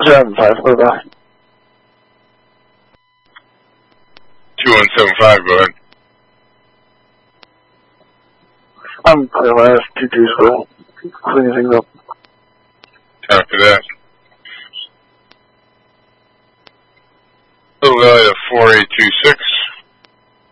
7-5, over. 2175, go ahead. I'm clear last 2-2 school. Cleaning things up. After that. Little Valley of 4826.